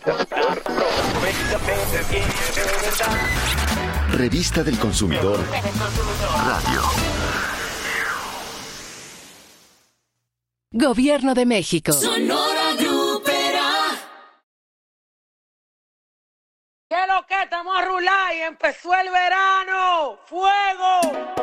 Revista del Consumidor Radio. Gobierno de México. Sonora Grupera. ¿Qué es lo que? Estamos a rular y empezó el verano. ¡Fuego!